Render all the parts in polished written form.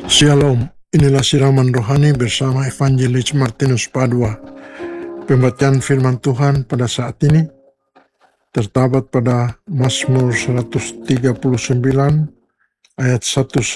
Shalom, inilah siraman rohani bersama Evangelis Martinus Padua. Pembacaan firman Tuhan pada saat ini terdapat pada Mazmur 139 ayat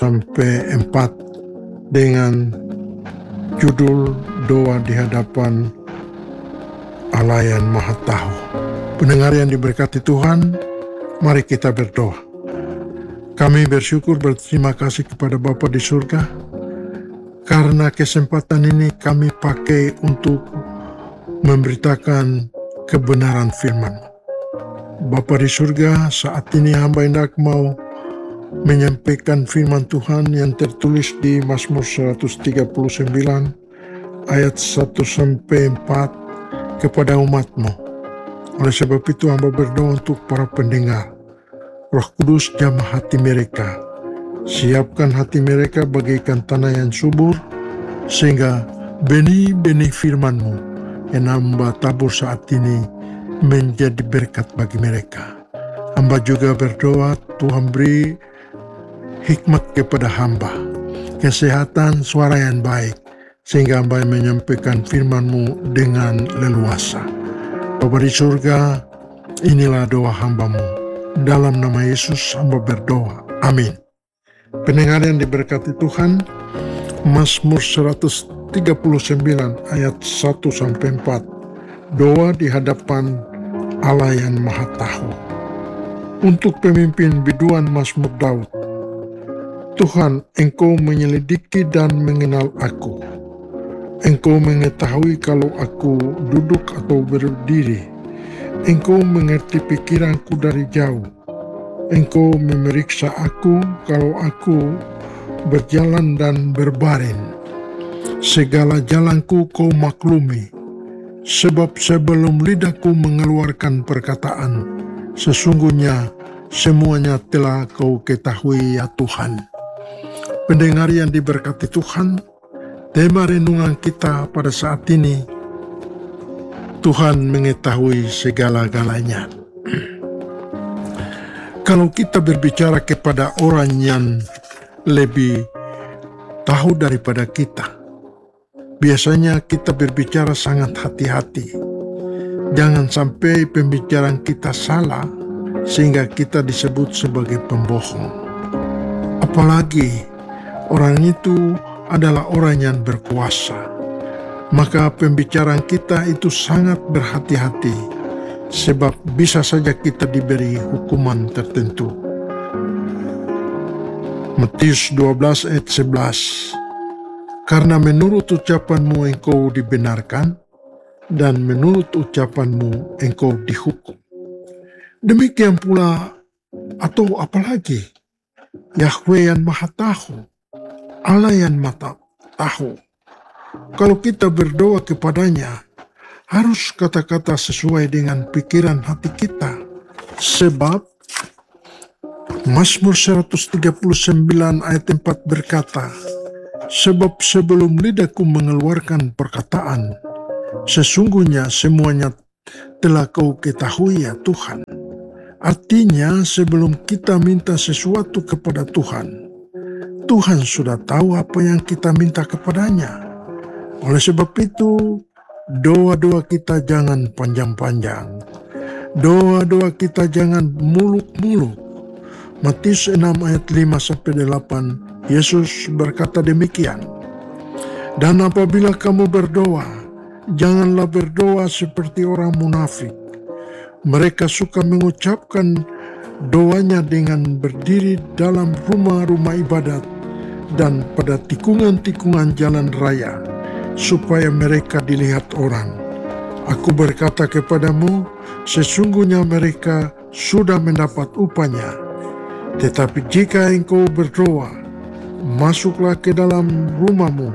1-4 dengan judul Doa di hadapan Allah yang Maha Tahu. Pendengar yang diberkati Tuhan, mari kita berdoa. Kami bersyukur berterima kasih kepada Bapa di surga karena kesempatan ini kami pakai untuk memberitakan kebenaran firman. Bapa di surga, saat ini hamba hendak mau menyampaikan firman Tuhan yang tertulis di Mazmur 139 ayat 1-4 kepada umat-Mu. Oleh sebab itu hamba berdoa untuk para pendengar. Roh Kudus jamah hati mereka, siapkan hati mereka bagaikan tanah yang subur, sehingga benih-benih firman-Mu yang hamba tabur saat ini menjadi berkat bagi mereka. Hamba juga berdoa Tuhan beri hikmat kepada hamba, kesehatan suara yang baik, sehingga hamba menyampaikan firman-Mu dengan leluasa. Bapa di surga, inilah doa hamba-Mu. Dalam nama Yesus hamba berdoa. Amin. Pendengar yang diberkati Tuhan, Mazmur 139 ayat 1-4. Doa di hadapan Allah yang Maha Tahu. Untuk pemimpin biduan Mazmur Daud. Tuhan, Engkau menyelidiki dan mengenal aku. Engkau mengetahui kalau aku duduk atau berdiri. Engkau mengerti pikiranku dari jauh. Engkau memeriksa aku kalau aku berjalan dan berbaring. Segala jalanku Kau maklumi. Sebab sebelum lidahku mengeluarkan perkataan, sesungguhnya semuanya telah Kau ketahui ya Tuhan. Pendengar yang diberkati Tuhan, tema renungan kita pada saat ini, Tuhan mengetahui segala-galanya. Kalau kita berbicara kepada orang yang lebih tahu daripada kita, biasanya kita berbicara sangat hati-hati. Jangan sampai pembicaraan kita salah sehingga kita disebut sebagai pembohong. Apalagi orang itu adalah orang yang berkuasa. Maka pembicaraan kita itu sangat berhati-hati, sebab bisa saja kita diberi hukuman tertentu. Matius 12 ayat 11. Karena menurut ucapanmu engkau dibenarkan, dan menurut ucapanmu engkau dihukum. Demikian pula, atau apalagi, Yahweh yang Maha Tahu, Allah yang Maha Tahu. Kalau kita berdoa kepadanya, harus kata-kata sesuai dengan pikiran hati kita. Sebab Mazmur 139 ayat 4 berkata, sebab sebelum lidahku mengeluarkan perkataan, sesungguhnya semuanya telah Kau ketahui ya Tuhan. Artinya sebelum kita minta sesuatu kepada Tuhan, Tuhan sudah tahu apa yang kita minta kepadanya. Oleh sebab itu, doa-doa kita jangan panjang-panjang. Doa-doa kita jangan muluk-muluk. Matius 6 ayat 5-8, Yesus berkata demikian. Dan apabila kamu berdoa, janganlah berdoa seperti orang munafik. Mereka suka mengucapkan doanya dengan berdiri dalam rumah-rumah ibadat dan pada tikungan-tikungan jalan raya, supaya mereka dilihat orang. Aku berkata kepadamu, sesungguhnya mereka sudah mendapat upahnya. Tetapi jika engkau berdoa, masuklah ke dalam rumahmu,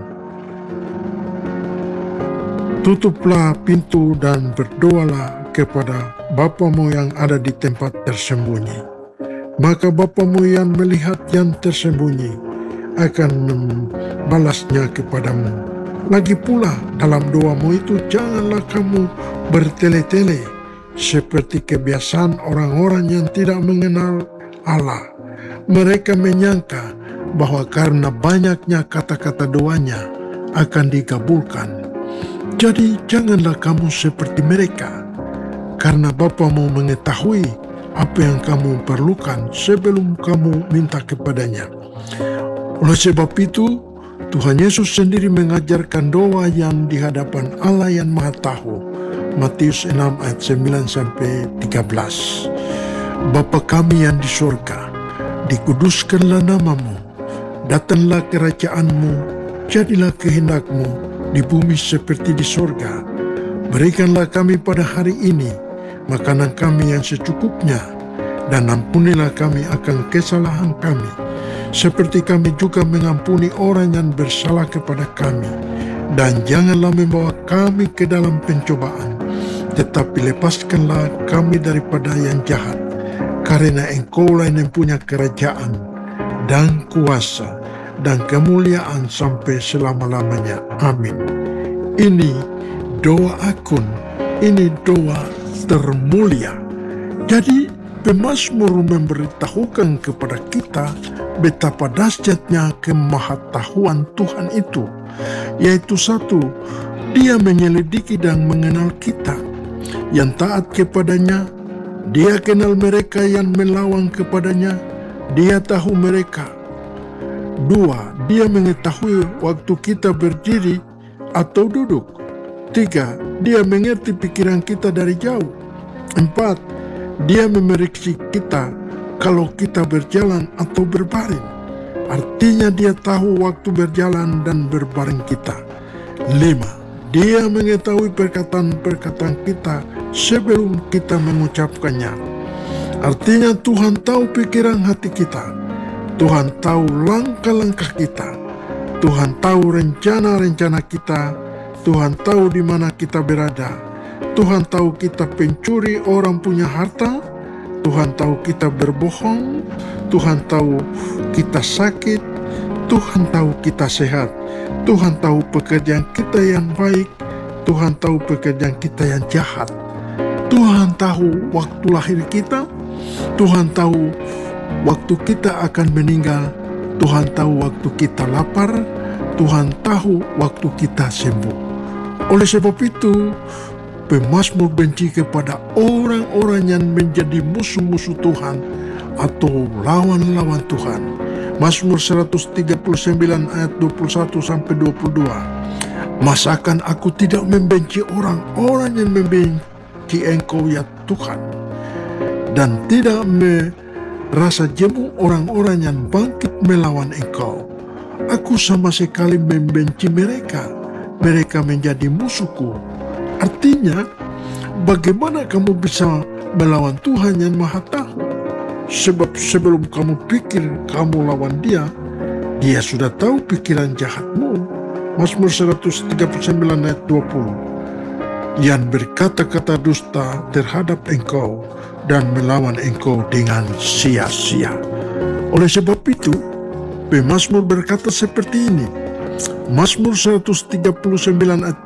tutuplah pintu dan berdoalah kepada Bapamu yang ada di tempat tersembunyi. Maka Bapamu yang melihat yang tersembunyi akan membalasnya kepadamu. Lagi pula dalam doamu itu janganlah kamu bertele-tele seperti kebiasaan orang-orang yang tidak mengenal Allah. Mereka menyangka bahwa karena banyaknya kata-kata doanya akan dikabulkan. Jadi janganlah kamu seperti mereka, karena Bapa mau mengetahui apa yang kamu perlukan sebelum kamu minta kepadanya. Oleh sebab itu, Tuhan Yesus sendiri mengajarkan doa yang di hadapan Allah yang Maha Tahu. Matius 6 ayat 9-13. Bapa kami yang di sorga, dikuduskanlah namamu, datanglah kerajaanmu, jadilah kehendakmu di bumi seperti di sorga. Berikanlah kami pada hari ini makanan kami yang secukupnya, dan ampunilah kami akan kesalahan kami, seperti kami juga mengampuni orang yang bersalah kepada kami. Dan janganlah membawa kami ke dalam pencobaan, tetapi lepaskanlah kami daripada yang jahat. Karena Engkaulah yang punya kerajaan dan kuasa dan kemuliaan sampai selama-lamanya. Amin. Ini doa akun, ini doa termulia. Jadi pemazmur memberitahukan kepada kita betapa dahsyatnya kemahatauan Tuhan itu, yaitu satu, Dia menyelidiki dan mengenal kita yang taat kepadanya. Dia kenal mereka yang melawan kepadanya, Dia tahu mereka. Dua, Dia mengetahui waktu kita berdiri atau duduk. Tiga, Dia mengerti pikiran kita dari jauh. Empat, Dia memeriksa kita kalau kita berjalan atau berbaring. Artinya Dia tahu waktu berjalan dan berbaring kita. Lima, Dia mengetahui perkataan-perkataan kita sebelum kita mengucapkannya. Artinya Tuhan tahu pikiran hati kita. Tuhan tahu langkah-langkah kita. Tuhan tahu rencana-rencana kita. Tuhan tahu di mana kita berada. Tuhan tahu kita pencuri orang punya harta. Tuhan tahu kita berbohong. Tuhan tahu kita sakit. Tuhan tahu kita sehat. Tuhan tahu pekerjaan kita yang baik. Tuhan tahu pekerjaan kita yang jahat. Tuhan tahu waktu lahir kita. Tuhan tahu waktu kita akan meninggal. Tuhan tahu waktu kita lapar. Tuhan tahu waktu kita sembuh. Oleh sebab itu, pemazmur benci kepada orang-orang yang menjadi musuh-musuh Tuhan atau lawan-lawan Tuhan. Mazmur 139 ayat 21-22. Masakan aku tidak membenci orang-orang yang membenci Engkau ya Tuhan, dan tidak merasa jemu orang-orang yang bangkit melawan Engkau. Aku sama sekali membenci mereka. Mereka menjadi musuhku. Artinya, bagaimana kamu bisa melawan Tuhan yang Maha Tahu? Sebab sebelum kamu pikir kamu lawan Dia, Dia sudah tahu pikiran jahatmu. Mazmur 139 ayat 20. Yang berkata-kata dusta terhadap engkau dan melawan engkau dengan sia-sia. Oleh sebab itu, pemazmur berkata seperti ini. Mazmur 139 ayat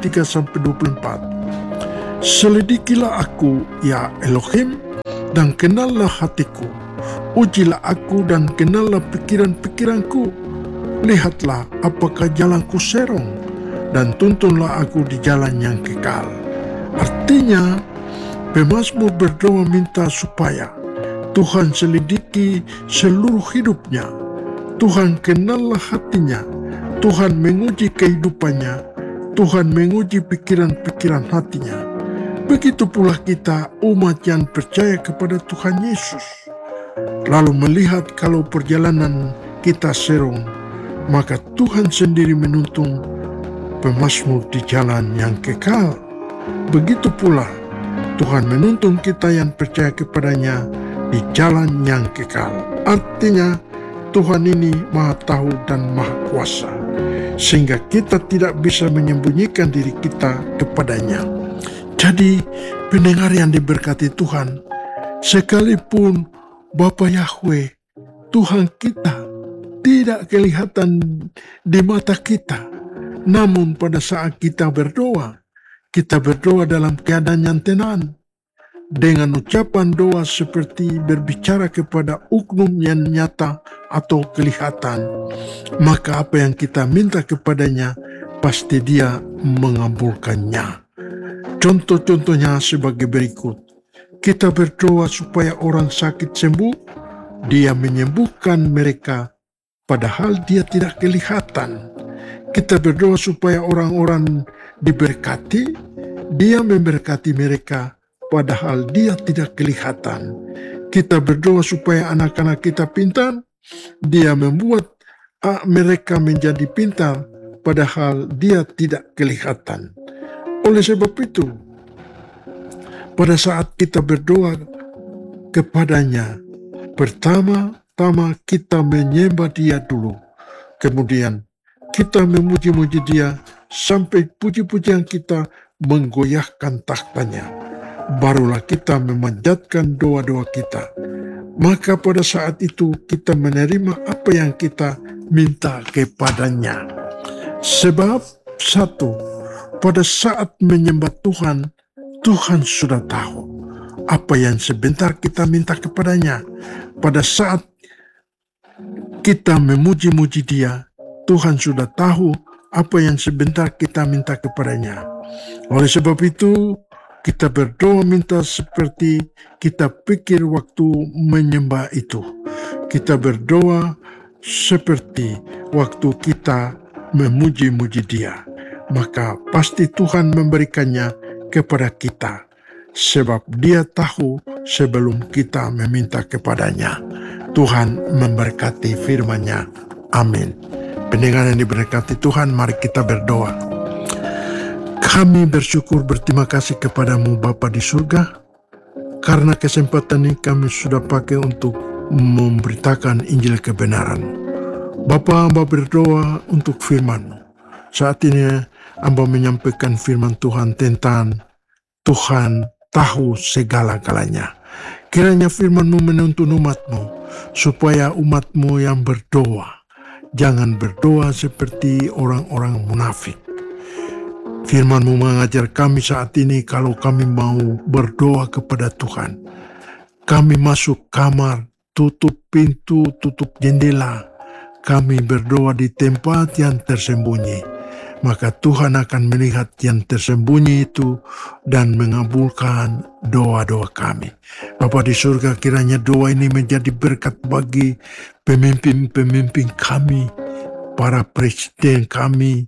23-24. Selidikilah aku, ya Elohim, dan kenallah hatiku. Ujilah aku dan kenallah pikiran-pikiranku. Lihatlah apakah jalanku serong, dan tuntunlah aku di jalan yang kekal. Artinya, pemazmur berdoa minta supaya Tuhan selidiki seluruh hidupnya. Tuhan kenallah hatinya. Tuhan menguji kehidupannya. Tuhan menguji pikiran-pikiran hatinya. Begitu pula kita umat yang percaya kepada Tuhan Yesus. Lalu melihat kalau perjalanan kita serong, maka Tuhan sendiri menuntun pemazmur di jalan yang kekal. Begitu pula Tuhan menuntun kita yang percaya kepadanya di jalan yang kekal. Artinya Tuhan ini Maha Tahu dan Maha Kuasa, sehingga kita tidak bisa menyembunyikan diri kita kepadanya. Jadi pendengar yang diberkati Tuhan, sekalipun Bapa Yahweh, Tuhan kita, tidak kelihatan di mata kita, namun pada saat kita berdoa dalam keadaan yang tenang, dengan ucapan doa seperti berbicara kepada uknum yang nyata atau kelihatan, maka apa yang kita minta kepadanya pasti Dia mengabulkannya. Contoh-contohnya sebagai berikut. Kita berdoa supaya orang sakit sembuh, Dia menyembuhkan mereka padahal Dia tidak kelihatan. Kita berdoa supaya orang-orang diberkati, Dia memberkati mereka padahal Dia tidak kelihatan. Kita berdoa supaya anak-anak kita pintar, Dia membuat mereka menjadi pintar padahal Dia tidak kelihatan. Oleh sebab itu, pada saat kita berdoa kepadanya, pertama-tama kita menyembah Dia dulu. Kemudian kita memuji-muji Dia sampai puji-pujian kita menggoyahkan tahtanya. Barulah kita memanjatkan doa-doa kita. Maka pada saat itu kita menerima apa yang kita minta kepadanya. Sebab satu, pada saat menyembah Tuhan, Tuhan sudah tahu apa yang sebentar kita minta kepadanya. Pada saat kita memuji-muji Dia, Tuhan sudah tahu apa yang sebentar kita minta kepadanya. Oleh sebab itu, kita berdoa minta seperti kita pikir waktu menyembah itu. Kita berdoa seperti waktu kita memuji-muji Dia. Maka pasti Tuhan memberikannya kepada kita. Sebab Dia tahu sebelum kita meminta kepadanya. Tuhan memberkati firman-Nya. Amin. Pendengar yang diberkati Tuhan, mari kita berdoa. Kami bersyukur berterima kasih kepadamu Bapa di surga, karena kesempatan ini kami sudah pakai untuk memberitakan Injil kebenaran. Bapa, hamba berdoa untuk firman-Mu. Saat ini hamba menyampaikan firman Tuhan tentang Tuhan tahu segala-galanya. Kiranya firman-Mu menuntun umat-Mu, supaya umat-Mu yang berdoa jangan berdoa seperti orang-orang munafik. Firman-Mu mengajar kami saat ini kalau kami mau berdoa kepada Tuhan. Kami masuk kamar, tutup pintu, tutup jendela. Kami berdoa di tempat yang tersembunyi. Maka Tuhan akan melihat yang tersembunyi itu dan mengabulkan doa-doa kami. Bapa di surga, kiranya doa ini menjadi berkat bagi pemimpin-pemimpin kami, para presiden kami,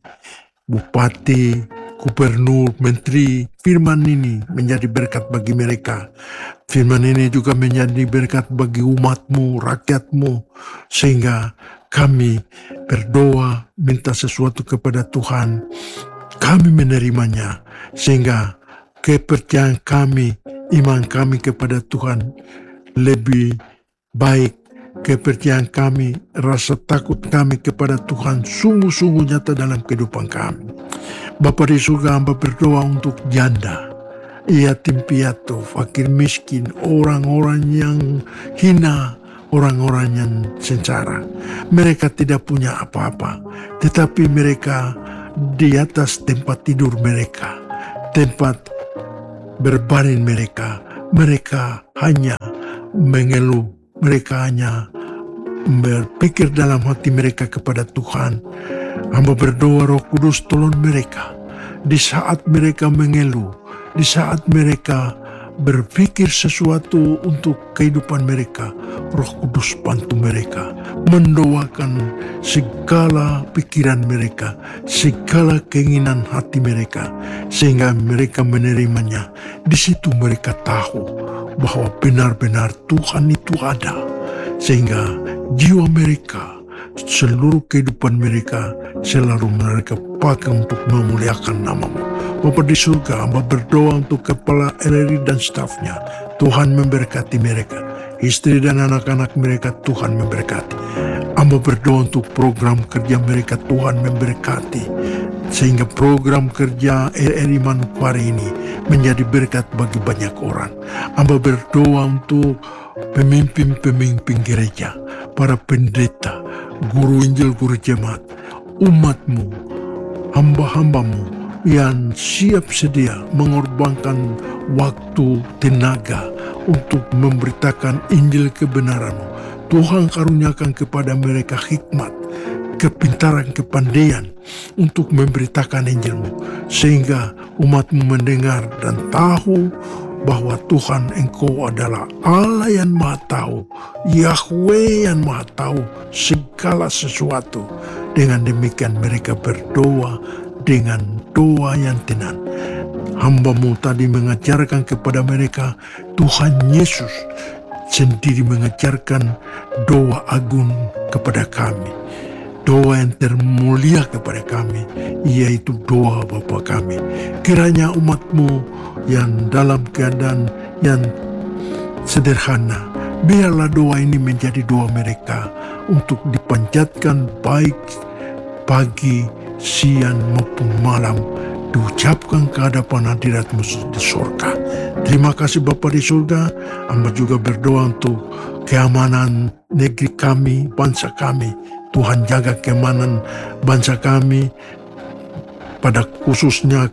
bupati, gubernur, menteri. Firman ini menjadi berkat bagi mereka. Firman ini juga menjadi berkat bagi umat-Mu, rakyat-Mu, sehingga kami berdoa minta sesuatu kepada Tuhan, kami menerimanya, sehingga kepercayaan kami, iman kami kepada Tuhan lebih baik. Kepercayaan kami, rasa takut kami kepada Tuhan sungguh-sungguh nyata dalam kehidupan kami. Bapa di surga, hamba berdoa untuk janda, yatim piatu, fakir miskin, orang-orang yang hina, orang-orang yang sengsara. Mereka tidak punya apa-apa, tetapi mereka di atas tempat tidur mereka, tempat berbaring mereka, mereka hanya mengeluh, mereka hanya berpikir dalam hati mereka kepada Tuhan. Hamba berdoa Roh Kudus tolong mereka di saat mereka mengeluh, di saat mereka berpikir sesuatu untuk kehidupan mereka. Roh Kudus bantu mereka mendoakan segala pikiran mereka, segala keinginan hati mereka, sehingga mereka menerimanya. Di situ mereka tahu bahwa benar-benar Tuhan itu ada, sehingga jiwa mereka, seluruh kehidupan mereka selalu mereka pakai untuk memuliakan nama-Mu. Bapa di surga, hamba berdoa untuk kepala RRI dan stafnya. Tuhan memberkati mereka, istri dan anak-anak mereka, Tuhan memberkati. Hamba berdoa untuk program kerja mereka, Tuhan memberkati, sehingga program kerja RRI Manokwari ini menjadi berkat bagi banyak orang. Hamba berdoa untuk pemimpin-pemimpin gereja, para pendeta, guru Injil, guru jemaat, umat-Mu, hamba-hamba-Mu, yang siap sedia mengorbankan waktu, tenaga untuk memberitakan Injil kebenaran-Mu. Tuhan karuniakan kepada mereka hikmat, kepintaran, kepandaian untuk memberitakan Injil-Mu, sehingga umat-Mu mendengar dan tahu bahwa Tuhan Engkau adalah Allah yang Maha Tahu, Yahweh yang Maha Tahu segala sesuatu. Dengan demikian mereka berdoa dengan doa yang tenang. Hamba-Mu tadi mengajarkan kepada mereka, Tuhan Yesus sendiri mengajarkan doa agung kepada kami, doa yang termulia kepada kami, yaitu doa Bapa kami. Kiranya umat-Mu yang dalam keadaan yang sederhana, biarlah doa ini menjadi doa mereka untuk dipanjatkan baik pagi, siang maupun malam, diucapkan ke hadapan hadirat-Mu di surga. Terima kasih Bapa di surga. Hamba juga berdoa untuk keamanan negeri kami, bangsa kami. Tuhan jaga keamanan bangsa kami, pada khususnya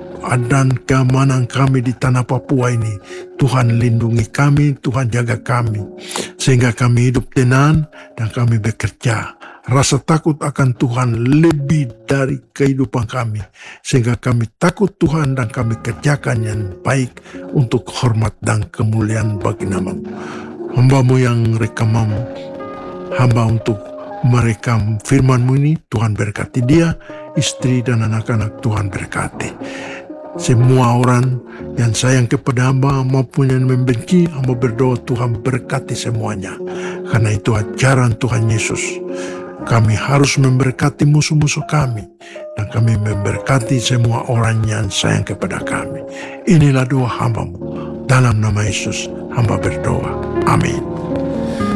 keamanan kami di tanah Papua ini. Tuhan lindungi kami, Tuhan jaga kami, sehingga kami hidup tenang dan kami bekerja. Rasa takut akan Tuhan lebih dari kehidupan kami, sehingga kami takut Tuhan dan kami kerjakan yang baik untuk hormat dan kemuliaan bagi nama-Mu. Hamba-Mu yang rekaman hamba untuk merekam firman-Mu ini, Tuhan berkati dia, istri dan anak-anak Tuhan berkati. Semua orang yang sayang kepada hamba maupun yang membenci, hamba berdoa Tuhan berkati semuanya. Karena itu ajaran Tuhan Yesus. Kami harus memberkati musuh-musuh kami, dan kami memberkati semua orang yang sayang kepada kami. Inilah doa hamba-Mu. Dalam nama Yesus hamba berdoa. Amin.